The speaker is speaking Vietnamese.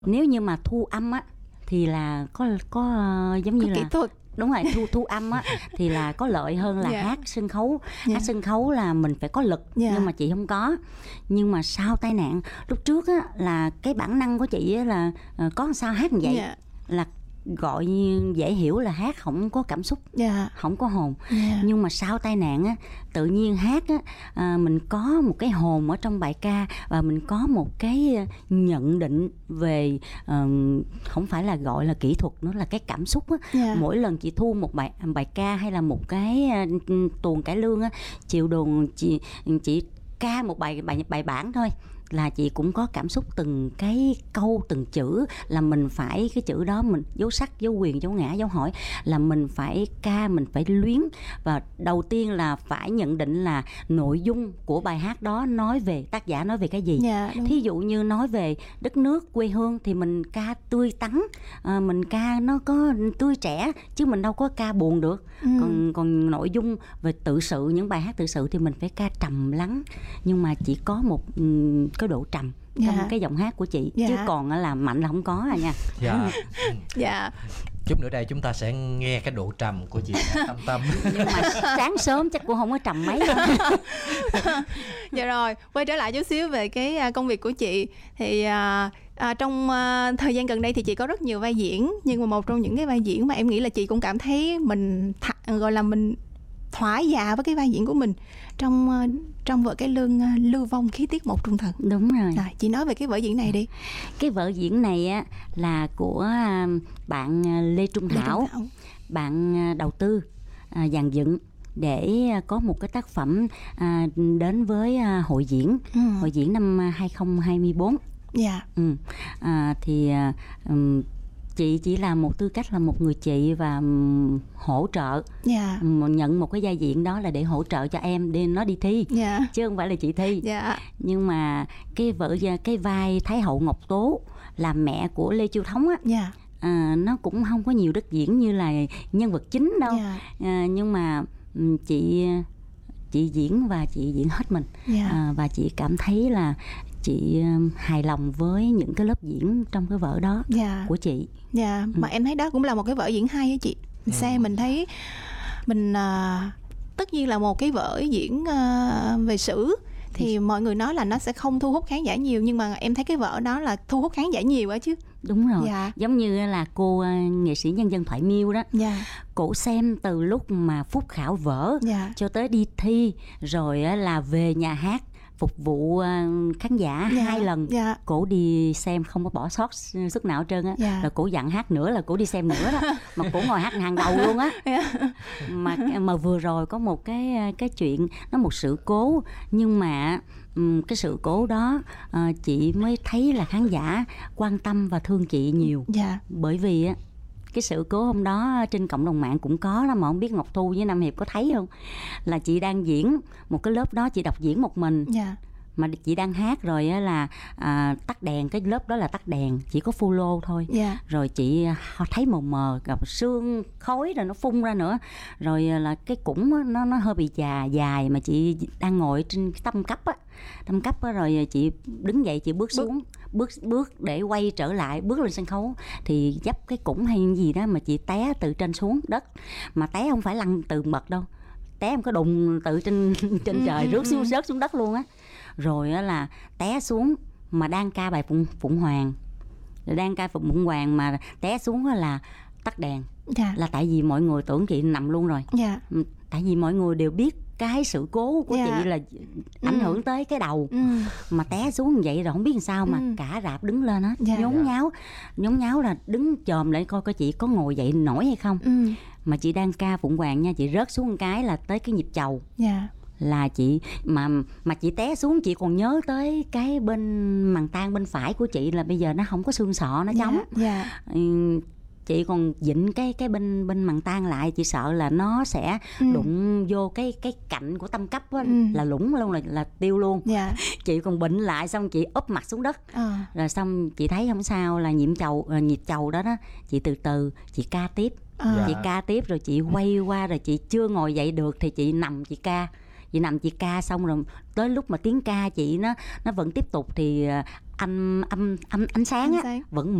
Nếu như mà thu âm á thì là có giống như có là kỹ thuật. đúng rồi, thu âm á thì là có lợi hơn là hát sân khấu. Hát sân khấu là mình phải có lực, nhưng mà chị không có. Nhưng mà sau tai nạn lúc trước á là cái bản năng của chị á là có sao hát như vậy, là gọi dễ hiểu là hát không có cảm xúc, không có hồn. Nhưng mà sau tai nạn á, tự nhiên hát á, mình có một cái hồn ở trong bài ca, và mình có một cái nhận định về không phải là gọi là kỹ thuật nữa, là cái cảm xúc á. Mỗi lần chị thu một bài ca hay là một cái tuồng cải lương á, chịu đồn chị ca một bài bản thôi là chị cũng có cảm xúc từng cái câu từng chữ, là mình phải cái chữ đó mình dấu sắc dấu quyền dấu ngã dấu hỏi, là mình phải ca, mình phải luyến. Và đầu tiên là phải nhận định là nội dung của bài hát đó nói về tác giả, nói về cái gì. Thí dụ như nói về đất nước quê hương thì mình ca tươi tắn, mình ca nó có tươi trẻ, chứ mình đâu có ca buồn được. Còn nội dung về tự sự, những bài hát tự sự thì mình phải ca trầm lắng, nhưng mà chỉ có một cái độ trầm trong cái giọng hát của chị, chứ còn là mạnh là không có Dạ. Chút nữa đây chúng ta sẽ nghe cái độ trầm của chị Tâm. Nhưng mà sáng sớm chắc cũng không có trầm mấy đâu. Dạ rồi, quay trở lại chút xíu về cái công việc của chị. Thì trong thời gian gần đây thì chị có rất nhiều vai diễn, nhưng mà một trong những cái vai diễn mà em nghĩ là chị cũng cảm thấy mình gọi là mình thỏa dạ với cái vai diễn của mình trong vở cải lương Lưu Vong khí tiết một trung thần. Đúng rồi. Rồi, chị nói về cái vở diễn này đi. Cái vở diễn này á là của bạn Lê Trung Thảo. Bạn đầu tư dàn dựng để có một cái tác phẩm đến với hội diễn năm 2024. Thì chị chỉ là một tư cách là một người chị và hỗ trợ, nhận một cái vai diễn đó là để hỗ trợ cho em để nó đi thi, chứ không phải là chị thi. Nhưng mà cái vai Thái hậu Ngọc Tố là mẹ của Lê Chiêu Thống á, nó cũng không có nhiều đất diễn như là nhân vật chính đâu. Nhưng mà chị diễn và chị diễn hết mình. Và chị cảm thấy là chị hài lòng với những cái lớp diễn trong cái vở đó của chị. Mà em thấy đó cũng là một cái vở diễn hay á chị. Mình xem mình thấy mình tất nhiên là một cái vở diễn về sử thì mọi người nói là nó sẽ không thu hút khán giả nhiều, nhưng mà em thấy cái vở đó là thu hút khán giả nhiều á chứ. Đúng rồi. Giống như là cô nghệ sĩ nhân dân Thoại Miêu đó, cổ xem từ lúc mà phúc khảo vở cho tới đi thi, rồi là về nhà hát phục vụ khán giả 2 lần. Cổ đi xem không có bỏ sót suất nào hết trơn á. Là cổ dặn hát nữa là cổ đi xem nữa đó. Mà cổ ngồi hát hàng đầu luôn á. Mà vừa rồi có một cái chuyện, nó một sự cố, nhưng mà cái sự cố đó chị mới thấy là khán giả quan tâm và thương chị nhiều. Bởi vì á, cái sự cố hôm đó trên cộng đồng mạng cũng có đó, mà không biết Ngọc Thu với Nam Hiệp có thấy không, là chị đang diễn một cái lớp đó, chị đọc diễn một mình. Mà chị đang hát rồi á là tắt đèn, cái lớp đó là tắt đèn, chỉ có follow thôi. Rồi chị thấy mờ mờ, gặp sương khói rồi nó phun ra nữa, rồi là cái cũng nó hơi bị dài, mà chị đang ngồi trên cái tâm cấp á, rồi chị đứng dậy, chị bước xuống, bước để quay trở lại, bước lên sân khấu thì dấp cái cũng hay gì đó mà chị té từ trên xuống đất, mà té không phải lăn từ bậc đâu, té em có đùng từ trên trời rớt xuống đất luôn á. Rồi á là té xuống mà đang ca bài Phụng Hoàng, mà té xuống là tắt đèn. Là tại vì mọi người tưởng chị nằm luôn rồi. Tại vì mọi người đều biết cái sự cố của chị là ảnh hưởng tới cái đầu. Mà té xuống như vậy rồi không biết làm sao mà cả rạp đứng lên hết, nhốn nháo là đứng chồm lại coi chị có ngồi dậy nổi hay không. Mà chị đang ca Phụng Hoàng nha, chị rớt xuống một cái là tới cái nhịp chầu. Là chị mà chị té xuống, chị còn nhớ tới cái bên màng tang bên phải của chị là bây giờ nó không có xương sọ, nó trống. Chị còn dịnh cái bên màng tang lại, chị sợ là nó sẽ đụng vô cái cạnh của tâm cấp á, là lủng luôn, là tiêu luôn. Chị còn bệnh lại, xong chị úp mặt xuống đất. Rồi xong chị thấy không sao, là nhịp chầu đó chị từ từ chị ca tiếp. Chị ca tiếp rồi chị quay qua, rồi chị chưa ngồi dậy được thì chị nằm chị ca. Chị nằm chị ca xong rồi tới lúc mà tiếng ca chị nó vẫn tiếp tục thì ánh sáng á, vẫn